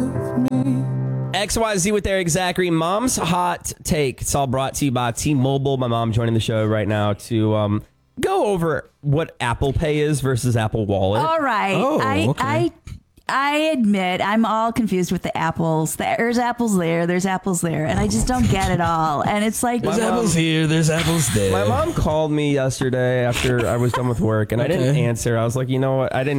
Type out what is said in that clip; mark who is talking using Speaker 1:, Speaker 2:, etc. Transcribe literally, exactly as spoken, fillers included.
Speaker 1: X Y Z with Eric Zachary. Mom's Hot Take. It's all brought to you by T-Mobile. My mom joining the show right now to um, go over what Apple Pay is versus Apple Wallet.
Speaker 2: All right.
Speaker 3: Oh,
Speaker 2: I,
Speaker 3: okay.
Speaker 2: I I admit I'm all confused with the apples. There's apples there. There's apples there. And I just don't get it all. And it's like...
Speaker 3: There's apples here. There's apples there.
Speaker 1: My mom called me yesterday after I was done with work, and
Speaker 3: Okay.
Speaker 1: I didn't answer. I was like, you know what? I didn't